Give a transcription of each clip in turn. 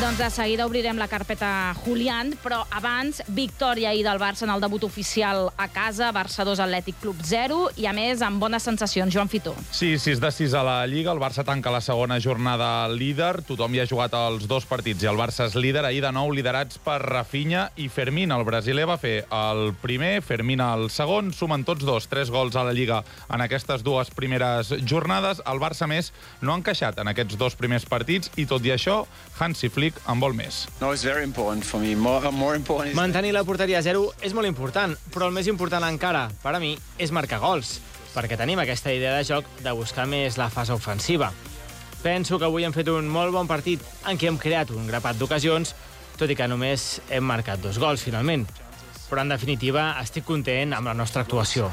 Doncs de seguida obrirem la carpeta Julián, però abans, victòria ahir del Barça en el debut oficial a casa, Barça 2, Atlètic Club 0, i a més amb bones sensacions. Joan Fitó. Sí, 6-6 a la Lliga, el Barça tanca la segona jornada líder, tothom hi ha jugat els dos partits i el Barça és líder, ahir de nou liderats per Rafinha i Fermín. El brasiler va fer el primer, Fermín el segon, sumen tots dos 3 gols a la Lliga en aquestes dues primeres jornades. El Barça, més, no ha encaixat en aquests dos primers partits i, tot i això, Hansi Flick en vol més. Mantenir la porteria a 0 és molt important, però el més important encara, per a mi, és marcar gols, perquè tenim aquesta idea de joc de buscar més la fase ofensiva. Penso que avui hem fet un molt bon partit en què hem creat un grapat d'ocasions, tot i que només hem marcat 2 gols, finalment. Però, en definitiva, estic content amb la nostra actuació.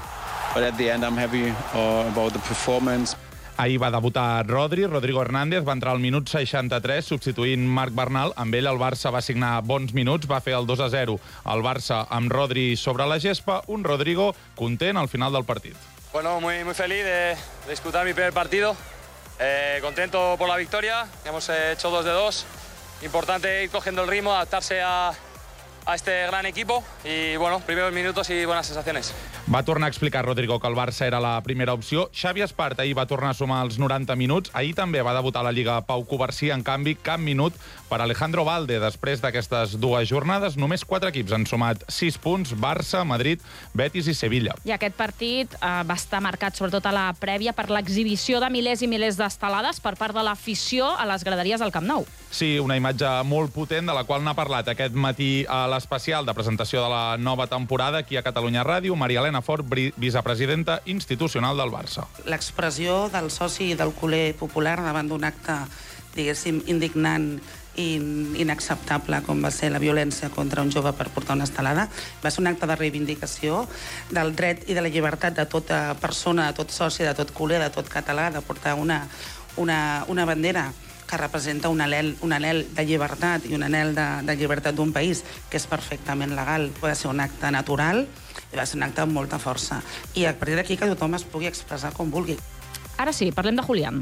Ahir va debutar Rodrigo Hernández, va entrar al minut 63, substituint Marc Bernal. Amb ell el Barça va signar bons minuts, va fer el 2-0 al Barça amb Rodri sobre la gespa, un Rodrigo content al final del partit. Bueno, muy feliz de disputar mi primer partido, contento por la victoria, hemos hecho 2 de 2, importante ir cogiendo el ritmo, adaptarse a este gran equipo y, bueno, primeros minutos y buenas sensaciones. Va tornar a explicar Rodrigo que el Barça era la primera opció. Xavi Espart ahir va tornar a sumar els 90 minuts. Ahir també va debutar a la Lliga Pau Covarsí. En canvi, cap minut per Alejandro Valde. Després d'aquestes dues jornades, només 4 equips han sumat 6 punts: Barça, Madrid, Betis i Sevilla. I aquest partit va estar marcat, sobretot a la prèvia, per l'exhibició de milers i milers d'estelades per part de l'afició a les graderies del Camp Nou. Sí, una imatge molt potent de la qual n'ha parlat aquest matí a l'especial de presentació de la nova temporada aquí a Catalunya Ràdio, Maria Elena Fort, vicepresidenta institucional del Barça. L'expressió del soci del culer popular davant d'un acte, diguéssim, indignant i inacceptable com va ser la violència contra un jove per portar una estelada, va ser un acte de reivindicació del dret i de la llibertat de tota persona, de tot soci, de tot culer, de tot català, de portar una bandera que representa un anhel de llibertat i un anhel de llibertat d'un país que és perfectament legal. Va ser un acte natural i va ser un acte amb molta força. I a partir d'aquí que tothom es pugui expressar com vulgui. Ara sí, parlem de Julián.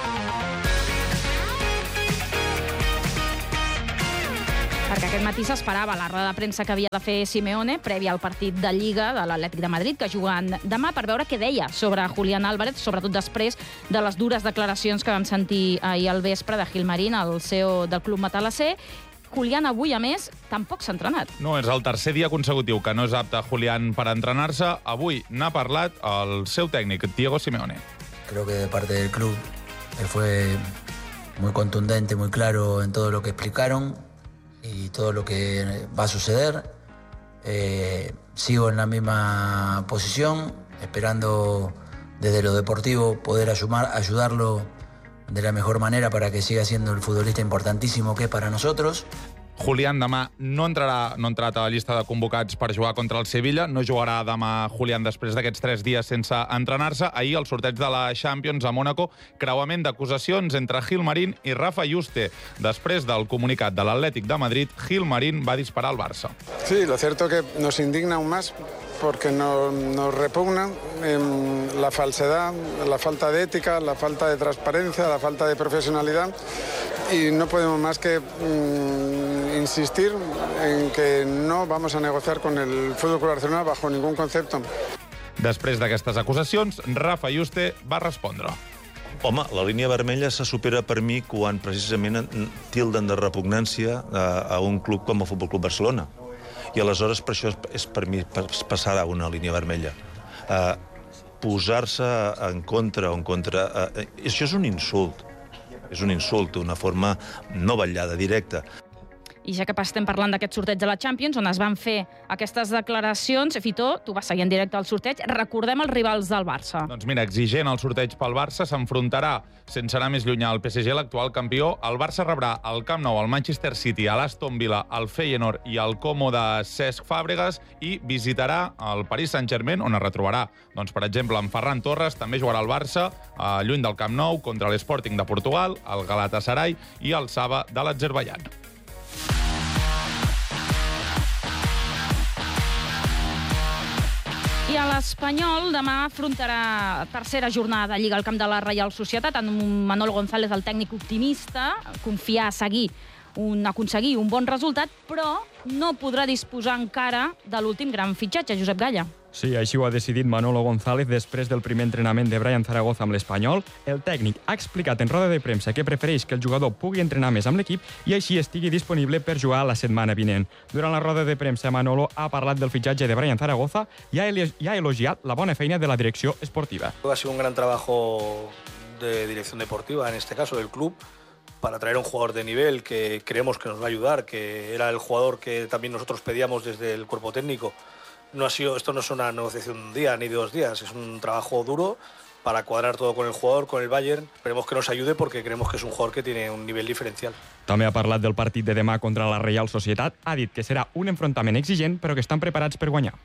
Perquè aquest matí s'esperava la roda de premsa que havia de fer Simeone prèvia al partit de Lliga de l'Atlètic de Madrid, que juguen demà, per veure què deia sobre Julián Álvarez, sobretot després de les dures declaracions que vam sentir ahir al vespre de Gilmarín, el CEO del club matalasser. Julián avui, a més, tampoc s'ha entrenat. No, és el tercer dia consecutiu que no és apte Julián per entrenar-se. Avui n'ha parlat el seu tècnic, Diego Simeone. Creo que de parte del club fue muy contundente, muy claro en todo lo que explicaron y todo lo que va a suceder. Sigo en la misma posición, esperando desde lo deportivo poder ayudarlo de la mejor manera para que siga siendo el futbolista importantísimo que es para nosotros. Julián demà no ha entrat a la llista de convocats per jugar contra el Sevilla. No jugarà demà Julián després d'aquests 3 dies sense entrenar-se. Ahir, el sorteig de la Champions a Mónaco, creuament d'acusacions entre Gilmarín i Rafa Yuste. Després del comunicat de l'Atlètic de Madrid, Gilmarín va disparar al Barça. Sí, lo cierto que nos indigna aún más porque nos repugna la falsedad, la falta de ética, la falta de transparencia, la falta de profesionalidad y no podemos más que insistir en que no vamos a negociar con el Fútbol Club Barcelona bajo ningún concepto. Després d'aquestes acusacions, Rafa Yuste va respondre. Home, la línia vermella se supera per mi quan precisament tilden de repugnància a un club com el Futbol Club Barcelona. I aleshores per això és per mi passar a una línia vermella. Posar-se en contra o en contra... Això és un insult. És un insult d'una forma no vetllada, directa. I ja que estem parlant d'aquest sorteig de la Champions, on es van fer aquestes declaracions, Fitó, tu vas seguir en directe al sorteig, recordem els rivals del Barça. Doncs mira, exigent el sorteig pel Barça, s'enfrontarà, sense anar més lluny, al PSG, l'actual campió. El Barça rebrà al Camp Nou, al Manchester City, a l'Aston Villa, al Feyenoord i al Como de Cesc Fàbregas, i visitarà el Paris Saint-Germain, on es retrobarà, doncs, per exemple, en Ferran Torres. També jugarà al Barça, lluny del Camp Nou, contra l'Sporting de Portugal, el Galatasaray i el Saba de l'Azerbaidjan. I a l'Espanyol demà afrontarà tercera jornada de Lliga al camp de la Reial Societat, amb un Manolo González, el tècnic optimista, confiar a seguir aconseguir un bon resultat, però no podrà disposar encara de l'últim gran fitxatge, Josep Galla. Sí, així ho ha decidit Manolo González després del primer entrenament de Brian Zaragoza amb l'Espanyol. El tècnic ha explicat en roda de premsa que prefereix que el jugador pugui entrenar més amb l'equip i així estigui disponible per jugar la setmana vinent. Durant la roda de premsa, Manolo ha parlat del fitxatge de Brian Zaragoza i ha elogiat la bona feina de la direcció esportiva. Ha sido un gran trabajo de dirección deportiva, en este caso del club, para traer a un jugador de nivel que creemos que nos va a ayudar, que era el jugador que también nosotros pedíamos desde el cuerpo técnico. Esto no es una negociación de un día ni de 2 días, es un trabajo duro para cuadrar todo con el jugador, con el Bayern. Esperemos que nos ayude porque creemos que es un jugador que tiene un nivel diferencial. També ha parlat del partit de demà contra la Reial Societat. Ha dit que serà un enfrontament exigent, però que estan preparats per guanyar.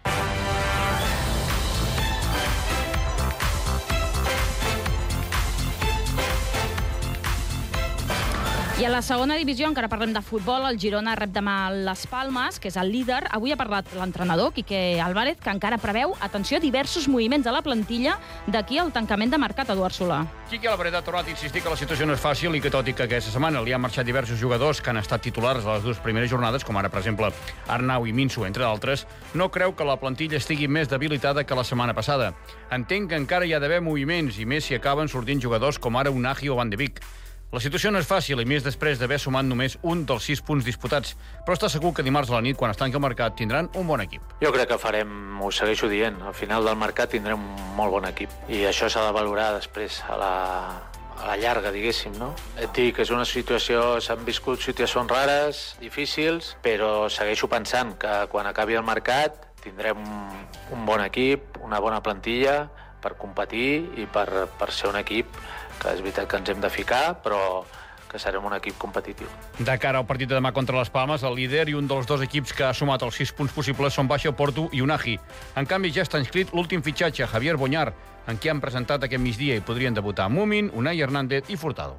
I a la segona divisió, encara parlem de futbol, el Girona rep demà les Palmes, que és el líder. Avui ha parlat l'entrenador, Quique Álvarez, que encara preveu, atenció, diversos moviments a la plantilla d'aquí al tancament de mercat, Eduard Solà. Quique Álvarez ha tornat a insistir que la situació no és fàcil i que, tot i que aquesta setmana li han marxat diversos jugadors que han estat titulars a les 2 primeres jornades, com ara, per exemple, Arnau i Minso, entre d'altres, no creu que la plantilla estigui més debilitada que la setmana passada. Entenc que encara hi ha d'haver moviments, i més si acaben sortint jugadors com ara Unai o Van de Beek. La situació no és fàcil, i més després d'haver sumat només un dels 6 punts disputats, però està segur que dimarts a la nit, quan es tanqui el mercat, tindran un bon equip. Jo crec que farem, ho segueixo dient, al final del mercat tindrem un molt bon equip, i això s'ha de valorar després a la llarga, diguéssim, no? Et dic que és una situació, s'han viscut situacions rares, difícils, però segueixo pensant que quan acabi el mercat tindrem un bon equip, una bona plantilla per competir i per ser un equip que és veritat que ens hem de ficar, però que serem un equip competitiu. De cara al partit de demà contra les Palmes, el líder i un dels 2 equips que ha sumat els 6 punts possibles són Baixa, Porto i Unai. En canvi, ja està inscrit l'últim fitxatge, Javier Boñar, en qui han presentat aquest migdia i podrien debutar Mumin, Unai Hernández i Furtado.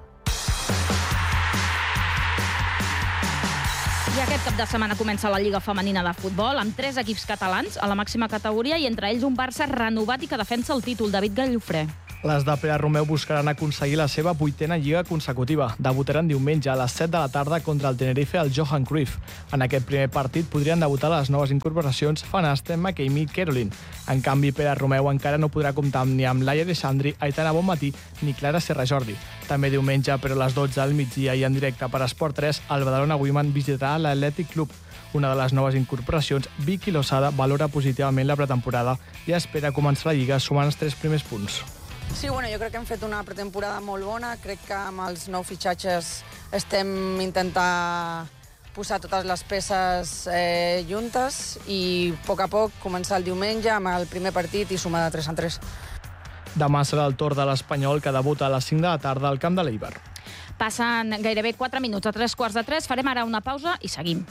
I aquest cap de setmana comença la Lliga Femenina de Futbol, amb 3 equips catalans a la màxima categoria i entre ells un Barça renovat i que defensa el títol, David Gallofré. Les de Pere Romeu buscaran aconseguir la seva 8a lliga consecutiva. Debutaran diumenge a les 7 de la tarda contra el Tenerife al Johan Cruyff. En aquest primer partit podrien debutar les noves incorporacions Van Asten, McCamey i Caroline. En canvi, Pere Romeu encara no podrà comptar ni amb Laia de Sandri, Aitana Bonmatí ni Clara Serra Jordi. També diumenge, però a les 12 al migdia i en directe per Esport 3, el Badalona Women visitarà l'Atlètic Club. Una de les noves incorporacions, Vicky Losada, valora positivament la pretemporada i espera començar la lliga sumant els 3 primers punts. Sí, jo crec que hem fet una pretemporada molt bona. Crec que amb els 9 fitxatges estem intentant posar totes les peces juntes i a poc començar el diumenge amb el primer partit i sumar de 3 en 3. Demà serà el torn de l'Espanyol, que debuta a les 5 de la tarda al camp de l'Eibar. Passen gairebé 4 minuts a 3:15. Farem ara una pausa i seguim.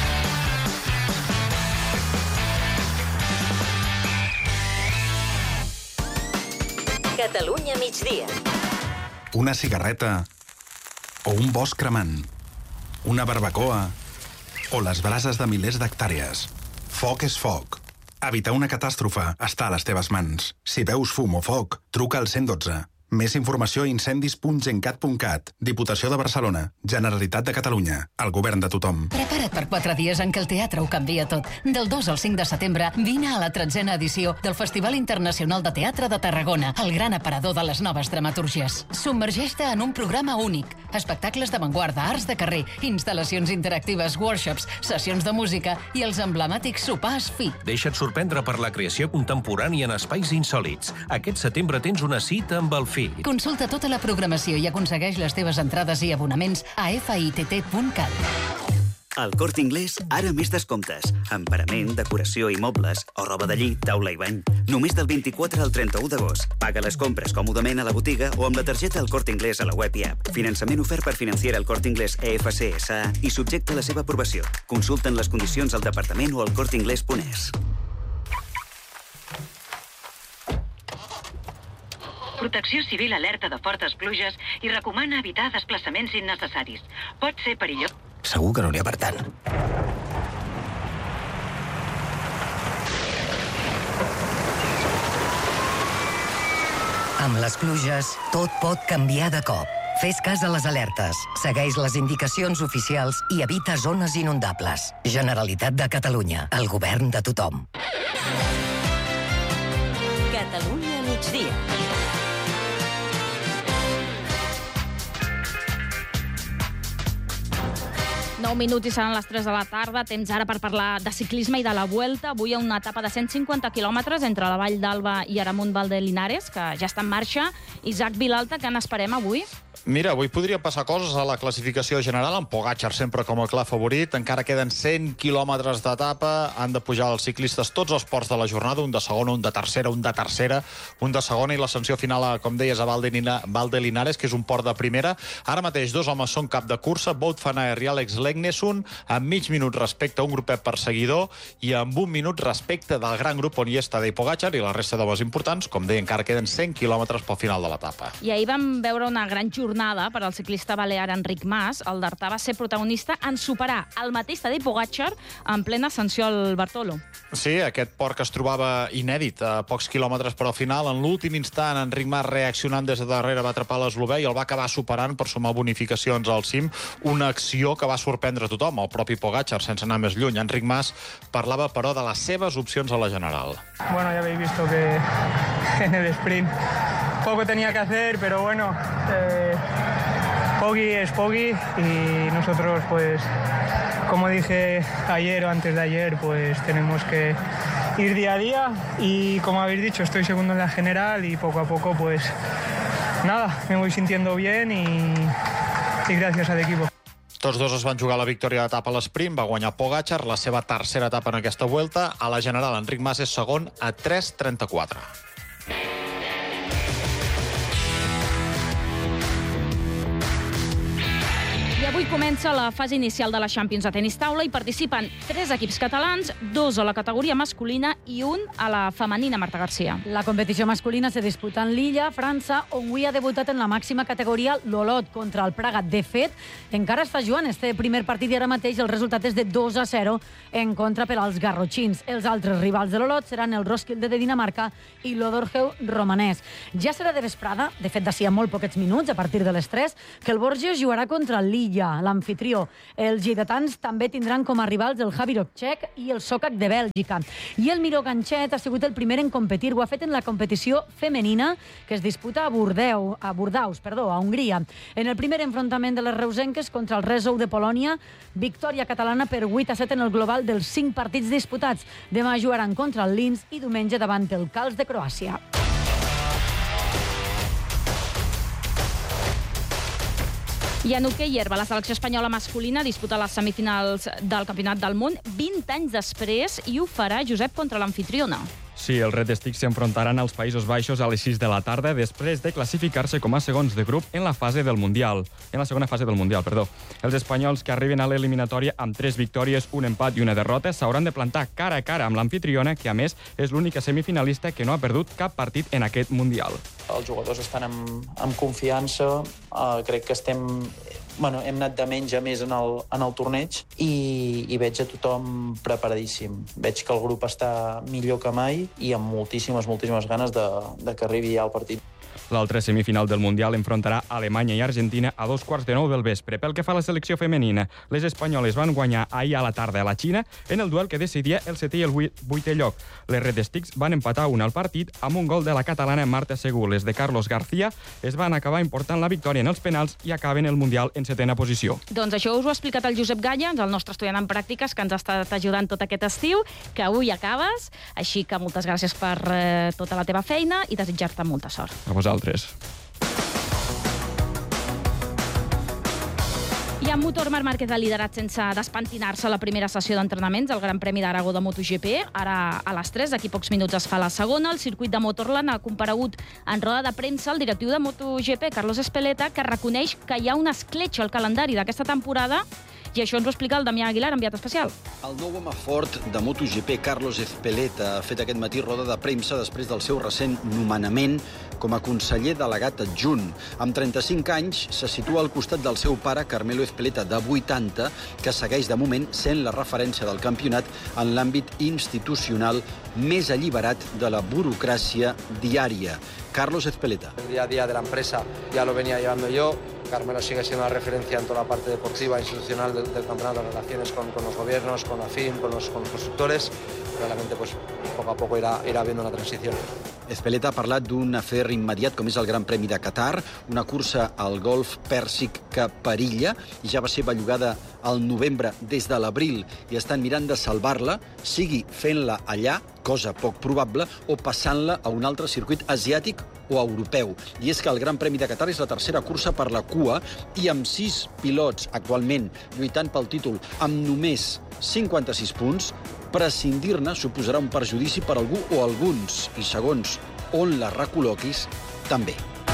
Catalunya migdia. Una cigarreta o un bosc cremant, una barbacoa o les brases de milers d'hectàrees. Foc és foc. Evitar una catàstrofe està a les teves mans. Si veus fum o foc, truca al 112. Més informació a incendis.gencat.cat. Diputació de Barcelona. Generalitat de Catalunya. El govern de tothom. Prepara't per 4 dies en què el teatre ho canvia tot. Del 2 al 5 de setembre, vine a la 13a edició del Festival Internacional de Teatre de Tarragona, el gran aparador de les noves dramatúrgies. Submergeix-te en un programa únic. Espectacles d'avantguarda, arts de carrer, instal·lacions interactives, workshops, sessions de música i els emblemàtics sopars FIT. Deixa't sorprendre per la creació contemporània en espais insòlits. Aquest setembre tens una cita amb el FIT. Consulta tota la programació i aconsegueix les teves entrades i abonaments a fitt.cat. Al Corte Inglés, ara més descomptes. En parament, decoració i mobles, o roba de llit, taula i bany. Només del 24 al 31 d'agost. Paga les compres còmodament a la botiga o amb la targeta El Corte Inglés a la web i app. Finançament ofert per Financiera El Corte Inglés EFC SA i subjecte a la seva aprovació. Consulten les condicions al departament o al corteinglés.es. Protecció Civil alerta de fortes pluges i recomana evitar desplaçaments innecessaris. Pot ser perillós. Segur que no n'hi ha per tant. Amb les pluges, tot pot canviar de cop. Fes cas a les alertes, segueix les indicacions oficials i evita zones inundables. Generalitat de Catalunya, el govern de tothom. Catalunya migdia. Nou minuts i seran les 3 de la tarda. Temps ara per parlar de ciclisme i de la Vuelta. Avui hi ha una etapa de 150 quilòmetres entre la Vall d'Alba i Aramón Valdelinares, que ja està en marxa. Isaac Vilalta, què n'esperem avui? Mira, avui podrien passar coses a la classificació general, amb Pogačar sempre com a clar favorit. Encara queden 100 quilòmetres d'etapa. Han de pujar els ciclistes tots els ports de la jornada, un de segona, un de tercera, un de segona, i l'ascensió final, com deies, a Valdelinares, que és un port de primera. Ara mateix 2 homes són cap de cursa, Wout van Aert i Alex Legnesund, amb mig minut respecte a un grupet perseguidor i amb 1 minut respecte del gran grup on hi és Tadej Pogačar i la resta d'homes importants. Com deia, encara queden 100 quilòmetres pel final de l'etapa. I ahir vam veure una gran jornada per al ciclista balear Enric Mas. El d'Artà va ser protagonista en superar el mateix Tadej Pogačar en plena ascensió al Bartolo. Sí, aquest port que es trobava inèdit a pocs quilòmetres, però al final, en l'últim instant, Enric Mas, reaccionant des de darrere, va atrapar l'eslovè i el va acabar superant per sumar bonificacions al cim. Una acció que va sorprendre a tothom, el propi Pogačar, sense anar més lluny. Enric Mas parlava, però, de les seves opcions a la general. Bueno, ya habéis visto que en el sprint poco tenía que hacer, pero bueno, Poggi es Poggi y nosotros, pues, como dije ayer o antes de ayer, pues tenemos que ir día a día y, como habéis dicho, estoy segundo en la general y poco a poco, pues, nada, me voy sintiendo bien y gracias al equipo. Tots dos es van jugar la victòria d'etapa a l'esprint, va guanyar Pogačar, la seva tercera etapa en aquesta Vuelta. A la general, Enric Mas és segon a 3:34. Avui comença la fase inicial de la Champions de tenis taula i participen 3 equips catalans, 2 a la categoria masculina i 1 a la femenina, Marta Garcia. La competició masculina se disputa en Lilla, França, on avui ha debutat en la màxima categoria l'Olot contra el Praga. De fet, encara està jugant este primer partit i ara mateix el resultat és de 2-0 en contra per als garrotxins. Els altres rivals de l'Olot seran el Roskilde de Dinamarca i l'Odorheu romanès. Ja serà de vesprada, de fet d'ací a molt poquets minuts, a partir de les 3, que el Borges jugarà contra el Lilla, l'amfitrió. Els lleidatans també tindran com a rivals el Javirov txec i el Sokak de Bèlgica. I el Miró Ganxet ha sigut el primer en competir. Ho ha fet en la competició femenina que es disputa a Bordeus, a Hongria. En el primer enfrontament de les reusenques contra el Rezou de Polònia, victòria catalana per 8-7 en el global dels 5 partits disputats. Demà jugaran contra el Linz i diumenge davant el Calç de Croàcia. I en hoquei herba, la selecció espanyola masculina disputa les semifinals del Campionat del Món 20 anys després i ho farà, Josep, contra l'amfitriona. Sí, els Red Sticks s'enfrontaran als Països Baixos a les 6 de la tarda després de classificar-se com a segons de grup en la segona fase del Mundial. Els espanyols que arriben a l'eliminatòria amb 3 victòries, un empat i una derrota s'hauran de plantar cara a cara amb l'amfitriona, que a més és l'única semifinalista que no ha perdut cap partit en aquest Mundial. Els jugadors estan amb confiança, crec que hem anat de menys a més en el torneig i veig a tothom preparadíssim. Veig que el grup està millor que mai i amb moltíssimes ganes de que arribi ja el partit. L'altra semifinal del Mundial enfrontarà Alemanya i Argentina a 9:15 del vespre. Pel que fa a la selecció femenina, les espanyoles van guanyar ahir a la tarda a la Xina en el duel que decidia el 7è i el 8è lloc. Les Red Sticks van empatar 1 al partit amb un gol de la catalana Marta Segú. Les de Carlos García es van acabar important la victòria en els penals i acaben el Mundial en 7ª posició. Doncs això us ho ha explicat el Josep Galla, el nostre estudiant en pràctiques, que ens ha estat ajudant tot aquest estiu, que avui acabes, així que moltes gràcies per tota la teva feina i desitjar-te molta sort. A vosaltres. I amb motor, Marc Márquez ha liderat sense despentinar-se la primera sessió d'entrenaments al Gran Premi d'Aragó de MotoGP. Ara, a les 3, d'aquí pocs minuts es fa la segona. El circuit de Motorland ha comparegut en roda de premsa el directiu de MotoGP, Carlos Espeleta, que reconeix que hi ha una escletxa al calendari d'aquesta temporada. I això ens ho explica el Damià Aguilar, enviat especial. El nou home fort de MotoGP, Carlos Ezpeleta, ha fet aquest matí roda de premsa després del seu recent nomenament com a conseller delegat adjunt. Amb 35 anys, se situa al costat del seu pare, Carmelo Ezpeleta, de 80, que segueix de moment sent la referència del campionat en l'àmbit institucional més alliberat de la burocràcia diària. Carlos Ezpeleta. El día a día de la empresa ya lo venía llevando yo. Carmelo sigue siendo la referencia en toda la parte deportiva, institucional del campeonato, las relaciones con los gobiernos, con la FIM, con los constructores. Realmente, pues, poco a poco irà habiendo una transició. Espeleta ha parlat d'un afer immediat com és el Gran Premi de Qatar, una cursa al golf pèrsic que perilla i ja va ser bellugada al novembre des de l'abril i estan mirant de salvar-la, sigui fent-la allà, cosa poc probable, o passant-la a un altre circuit asiàtic o europeu. I és que el Gran Premi de Qatar és la tercera cursa per la cua i amb 6 pilots actualment lluitant pel títol amb només 56 punts, prescindir-ne suposarà un perjudici per algú o alguns, i segons on la recol·loquis, també.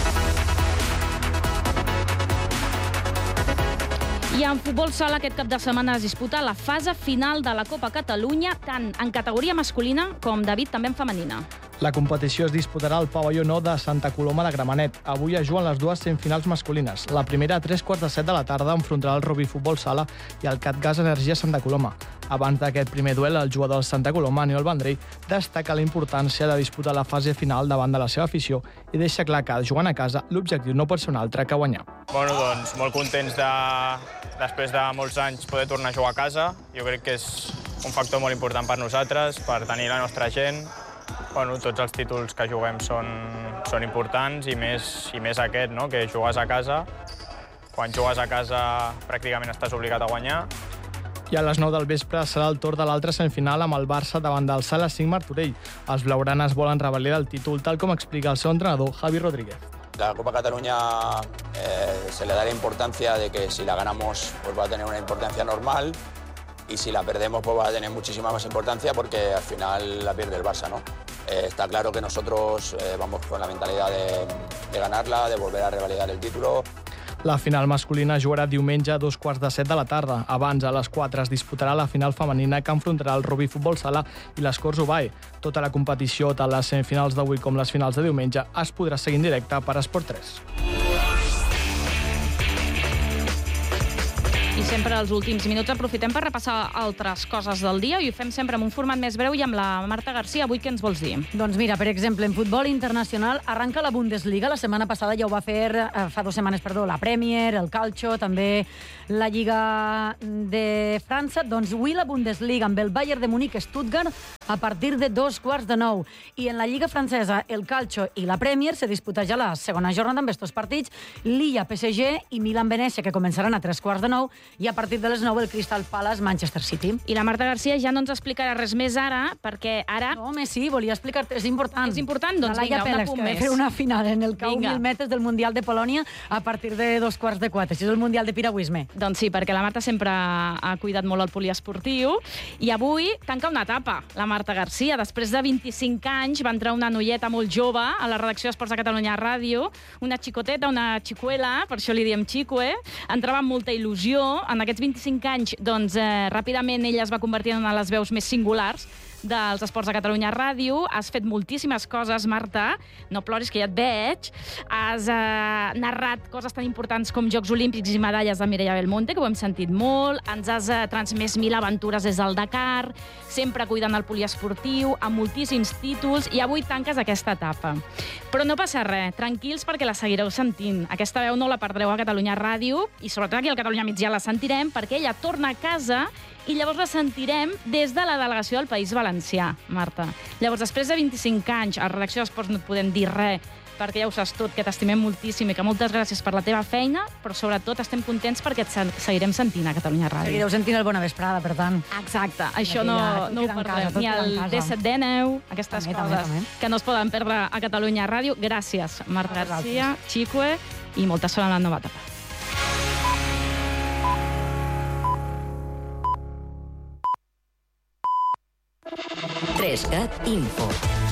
I en futbol sala aquest cap de setmana es disputa la fase final de la Copa Catalunya, tant en categoria masculina com, David, també en femenina. La competició es disputarà al pavelló Nou de Santa Coloma de Gramenet. Avui es juguen les dues semifinals masculines. La primera a 3:15 de la tarda enfrontarà el Rugby Futbol Sala i el CatGas Energia Santa Coloma. Abans d'aquest primer duel, el jugador del Santa Coloma, Aniol Vendrell, destaca la importància de disputar la fase final davant de la seva afició i deixa clar que, jugant a casa, l'objectiu no pot ser un altre que guanyar. Bueno, doncs molt contents després de molts anys poder tornar a jugar a casa. Jo crec que és un factor molt important per nosaltres, per tenir la nostra gent. Bueno, tots els títols que juguem són importants i més aquest, no? Que jugues a casa. Quan jugues a casa pràcticament estàs obligat a guanyar. I a les 9 del vespre serà el torn de l'altra semifinal amb el Barça davant del Sala 5 Martorell. Els blaugranes volen revalidar el títol, tal com explica el seu entrenador, Javi Rodríguez. La Copa Cataluña se le da la importancia de que si la ganamos pues va a tener una importancia normal y si la perdemos pues va a tener muchísima más importancia porque al final la pierde el Barça, ¿no? Está claro que nosotros vamos con la mentalidad de ganarla, de volver a revalidar el título. La final masculina jugarà diumenge a 2:15 de la tarda. Abans, a les 4, es disputarà la final femenina que enfrontarà el Rugby Futbol Sala i les Corts Ubae. Tota la competició, tant les semifinals d'avui com les finals de diumenge, es podrà seguir en directe per Esport 3. I sempre als últims minuts aprofitem per repassar altres coses del dia i ho fem sempre en un format més breu i amb la Marta Garcia. Avui què ens vols dir? Doncs mira, per exemple, en futbol internacional arranca la Bundesliga. La setmana passada ja ho va fer, fa 2 setmanes, la Premier, el Calcio, també la Lliga de França. Doncs avui la Bundesliga amb el Bayern de Múnich-Stuttgart a partir de 8:45. I en la Lliga francesa, el Calcio i la Premier se disputa ja la segona jornada amb estos partits. Lilla, PSG i Milan-Venècia, que començaran a 8:45, i a partir de les 9 el Crystal Palace Manchester City. I la Marta Garcia ja no ens explicarà res més ara, perquè ara... No, home, sí, volia explicar-te, és important. És important? Doncs vinga, un apunt més. Fer una final en el cau 1.000 metres del Mundial de Polònia a partir de 3:45. Això és el Mundial de piragüisme. Doncs sí, perquè la Marta sempre ha cuidat molt el poliesportiu i avui tanca una etapa, la Marta Garcia. Després de 25 anys va entrar una noieta molt jove a la redacció d'Esports de Catalunya Ràdio, una xicoteta, una xicuela, per això li diem xicue, entrava amb molta il·lusió. En aquests 25 anys, doncs, ràpidament ella es va convertir en una de les veus més singulars dels Esports de Catalunya Ràdio. Has fet moltíssimes coses, Marta. No ploris, que ja et veig. Has narrat coses tan importants com Jocs Olímpics i medalles de Mireia Belmonte, que ho hem sentit molt. Ens has transmès 1000 aventures des del Dakar, sempre cuidant el poliesportiu, amb moltíssims títols, i avui tanques aquesta etapa. Però no passa res, tranquils, perquè la seguireu sentint. Aquesta veu no la perdreu a Catalunya Ràdio, i sobretot aquí al Catalunya Migdia la sentirem, perquè ella torna a casa i llavors la sentirem des de la delegació del País Valencià, Marta. Llavors, després de 25 anys, a la redacció d'Esports no et podem dir res, perquè ja ho saps tot, que t'estimem moltíssim i que moltes gràcies per la teva feina, però sobretot estem contents perquè et seguirem sentint a Catalunya Ràdio. Seguireu sentint el Bona Vesprada, per tant. Exacte, això no ho perdrem. Ni el D7D9, aquestes coses que no es poden perdre a Catalunya Ràdio. Gràcies, Marta Garcia, Xicue, i molta sort en la nova etapa. 3CAT Info.